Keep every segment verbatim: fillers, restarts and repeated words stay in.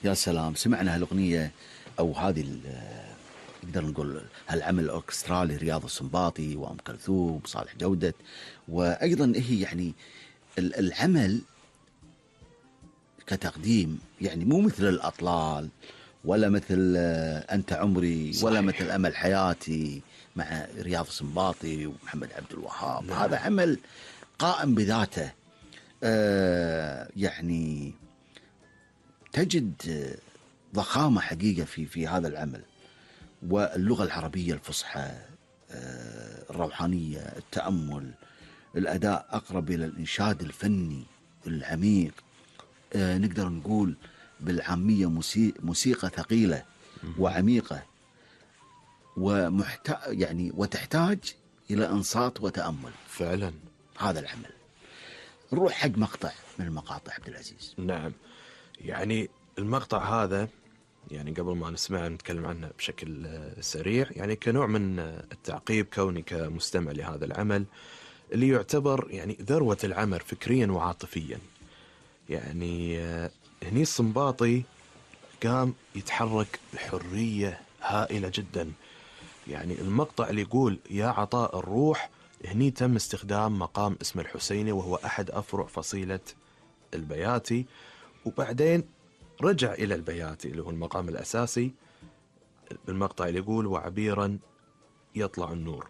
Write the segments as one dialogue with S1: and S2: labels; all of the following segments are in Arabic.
S1: يا سلام، سمعنا هالأغنية أو هذه ال- نقدر نقول هالعمل الأوركسترالي رياض السنباطي وأم كلثوم وصالح جودة. وأيضا هي يعني ال- العمل كتقديم يعني مو مثل الأطلال، ولا مثل آه، أنت عمري، ولا مثل
S2: صحيح.
S1: أمل حياتي مع رياض السنباطي ومحمد عبد الوهاب. هذا
S2: نعم.
S1: عمل قائم بذاته. آه يعني تجد آه، ضخامة حقيقة في في هذا العمل، واللغة العربية الفصحى، آه، الروحانية، التأمل، الأداء أقرب إلى الإنشاد الفني العميق. آه، نقدر نقول بالعامية موسيقى, موسيقى ثقيلة
S2: مهم.
S1: وعميقة ومحت... يعني وتحتاج إلى إنصات وتأمل.
S2: فعلا.
S1: هذا العمل. نروح حق مقطع من المقاطع عبد العزيز.
S2: نعم. يعني المقطع هذا، يعني قبل ما نسمعه نتكلم عنه بشكل آه، سريع، يعني كنوع من آه، التعقيب كوني كمستمع لهذا العمل اللي يعتبر يعني ذروة العمل فكريا وعاطفيا. يعني آه، هني الصنباطي قام يتحرك بحرية هائلة جدا. يعني المقطع اللي يقول يا عطاء الروح، هني تم استخدام مقام اسم الحسيني وهو أحد أفرع فصيلة البياتي، وبعدين رجع إلى البياتي اللي هو المقام الأساسي. بالمقطع اللي يقول وعبيرا يطلع النور،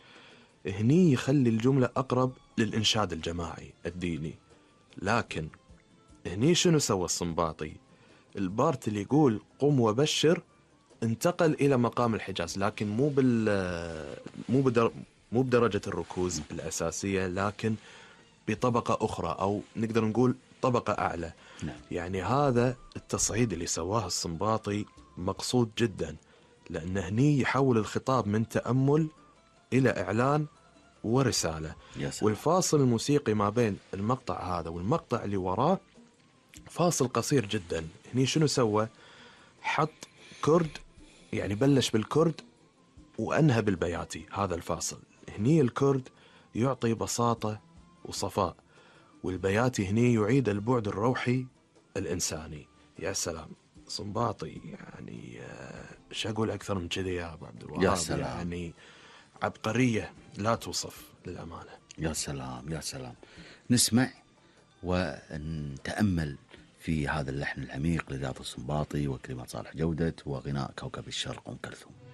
S2: هني يخلي الجملة أقرب للإنشاد الجماعي الديني. لكن هني شنو سوى الصنباطي؟ البارت اللي يقول قم وبشر انتقل إلى مقام الحجاز، لكن مو بال مو بدر... مو بدرجة الركوز الأساسية، لكن بطبقة أخرى، أو نقدر نقول طبقة أعلى.
S1: نعم.
S2: يعني هذا التصعيد اللي سواه الصنباطي مقصود جدا، لأن هني يحول الخطاب من تأمل إلى إعلان ورسالة.
S1: يا سلام.
S2: والفاصل الموسيقي ما بين المقطع هذا والمقطع اللي وراه فاصل قصير جدا. هني شنو سوى؟ حط كرد، يعني بلش بالكرد وأنهى بالبياتي. هذا الفاصل هني الكرد يعطي بساطة وصفاء، والبياتي هني يعيد البعد الروحي الإنساني. يا سلام. صنباطي يعني آه، ايش اقول اكثر من كذي يا ابو عبد
S1: يا
S2: الوهاب؟
S1: سلام.
S2: يعني عبقرية لا توصف للأمانة.
S1: يا سلام. يا سلام. نسمع ونتأمل في هذا اللحن العميق لرياض السنباطي وكلمات صالح جودة وغناء كوكب الشرق أم كلثوم.